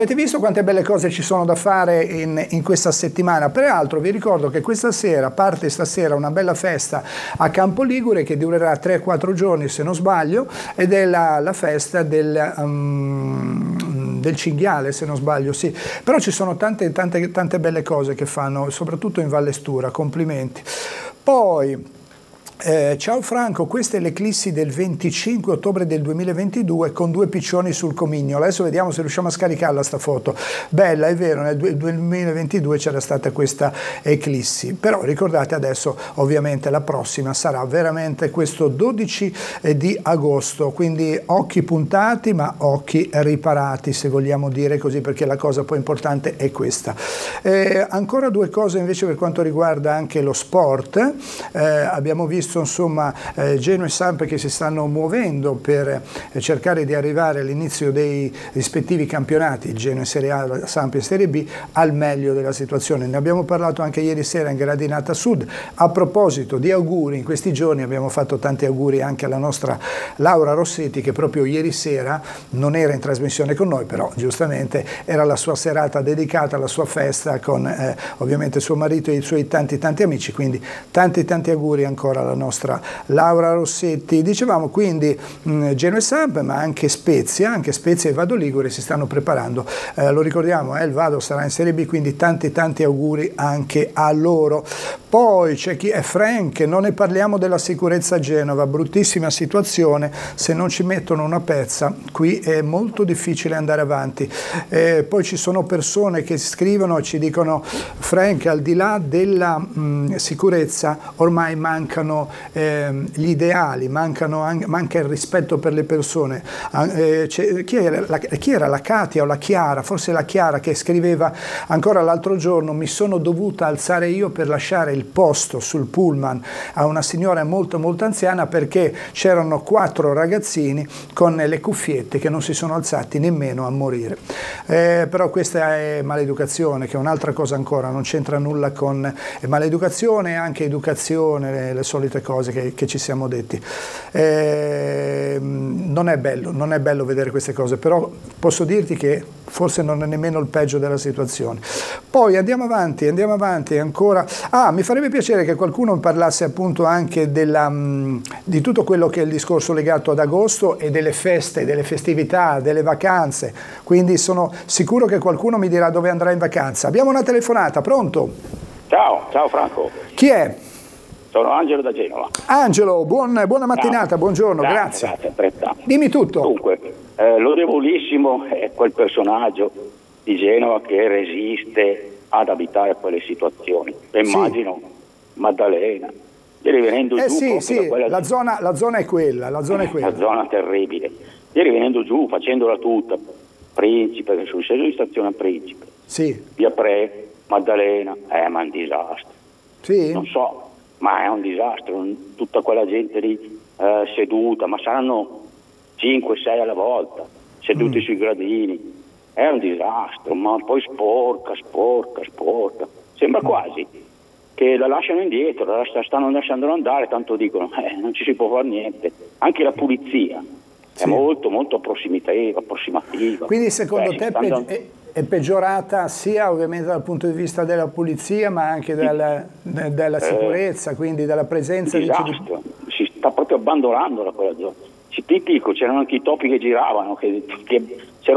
Avete visto quante belle cose ci sono da fare in questa settimana? Peraltro vi ricordo che questa sera, parte stasera, una bella festa a Campo Ligure che durerà 3-4 giorni se non sbaglio, ed è la festa del cinghiale se non sbaglio, sì. Però ci sono tante belle cose che fanno, soprattutto in Valle Stura, complimenti. Poi... ciao Franco, questa è l'eclissi del 25 ottobre del 2022 con 2 piccioni sul Comignolo. Adesso vediamo se riusciamo a scaricarla sta foto. Bella, è vero, nel 2022 c'era stata questa eclissi, però ricordate adesso ovviamente la prossima sarà veramente questo 12 di agosto, quindi occhi puntati ma occhi riparati, se vogliamo dire così, perché la cosa poi importante è questa. Ancora 2 cose invece per quanto riguarda anche lo sport. Abbiamo visto insomma Genoa e Samp che si stanno muovendo per cercare di arrivare all'inizio dei rispettivi campionati, il Genoa in Serie A, Samp in Serie B, al meglio della situazione. Ne abbiamo parlato anche ieri sera in Gradinata Sud. A proposito di auguri, in questi giorni abbiamo fatto tanti auguri anche alla nostra Laura Rossetti, che proprio ieri sera non era in trasmissione con noi, però giustamente era la sua serata dedicata alla sua festa con ovviamente suo marito e i suoi tanti amici, quindi tanti auguri ancora alla nostra Laura Rossetti. Dicevamo quindi Genoa e Samp, ma anche Spezia e Vado Ligure si stanno preparando, lo ricordiamo, il Vado sarà in Serie B, quindi tanti auguri anche a loro. Poi c'è chi è Frank, non ne parliamo della sicurezza a Genova, bruttissima situazione, se non ci mettono una pezza qui è molto difficile andare avanti. Poi ci sono persone che scrivono e ci dicono Frank, al di là della sicurezza ormai mancano gli ideali, manca il rispetto per le persone. Chi era la Katia o la Chiara, forse la Chiara, che scriveva ancora l'altro giorno: mi sono dovuta alzare io per lasciare il posto sul pullman a una signora molto anziana perché c'erano 4 ragazzini con le cuffiette che non si sono alzati nemmeno a morire. Però questa è maleducazione, che è un'altra cosa ancora, non c'entra nulla con maleducazione, anche educazione, le solite cose che ci siamo detti. Non è bello vedere queste cose, però posso dirti che forse non è nemmeno il peggio della situazione. Poi andiamo avanti ancora. Mi farebbe piacere che qualcuno parlasse appunto anche di tutto quello che è il discorso legato ad agosto e delle feste, delle festività, delle vacanze, quindi sono sicuro che qualcuno mi dirà dove andrà in vacanza. Abbiamo una telefonata, pronto? Ciao Franco. Chi è? Sono Angelo da Genova. Angelo, buona mattinata, buongiorno, grazie. Dimmi tutto. Dunque, lodevolissimo è quel personaggio di Genova che resiste ad abitare quelle situazioni. Immagino sì. Maddalena, ieri venendo giù... Sì, la zona è quella, la zona è quella. La zona terribile. Ieri venendo giù, facendola tutta, Principe, che sul sceso di stazione Principe, sì. Via Pre, Maddalena, ma è un disastro. Sì? Non so, ma è un disastro, tutta quella gente lì seduta, ma saranno 5-6 alla volta, seduti sui gradini, è un disastro, ma poi sporca, sembra quasi che la lasciano indietro, la stanno lasciando andare, tanto dicono, non ci si può fare niente, anche la pulizia è molto approssimativa. Quindi secondo te è peggiorata sia ovviamente dal punto di vista della pulizia ma anche della sicurezza, quindi della presenza di... Si sta proprio abbandonando quella zona. Ti dico, c'erano anche i topi che giravano, c'era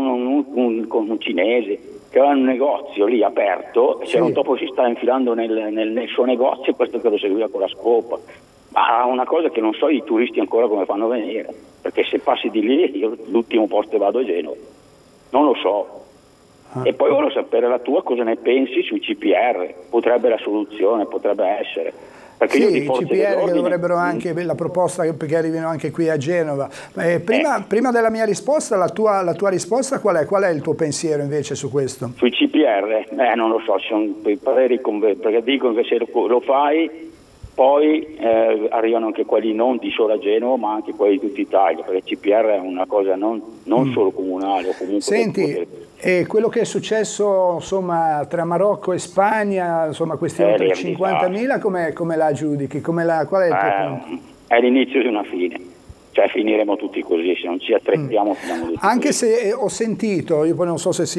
un cinese che aveva un negozio lì aperto, c'era un topo che si stava infilando nel suo negozio e questo che lo seguiva con la scopa. Ma una cosa che non so i turisti ancora come fanno a venire, perché se passi di lì, io l'ultimo posto che vado a Genova, non lo so. E poi volevo sapere la tua, cosa ne pensi sui CPR? Potrebbe la soluzione, potrebbe essere. Perché sì, i CPR che dovrebbero anche, la proposta perché arrivino anche qui a Genova. Prima della mia risposta, la tua risposta qual è? Qual è il tuo pensiero invece su questo? Sui CPR? Non lo so, ci sono i pareri perché dicono che se lo fai poi arrivano anche quelli non di solo a Genova ma anche quelli di tutta Italia, perché il CPR è una cosa non solo comunale o comunque... Senti, e quello che è successo insomma tra Marocco e Spagna, insomma questi oltre 50.000, come la giudichi? Qual è il tuo punto? È l'inizio di una fine. cioè finiremo tutti così, se non ci attrezziamo finiamo tutti Anche così. se ho sentito, io poi non so se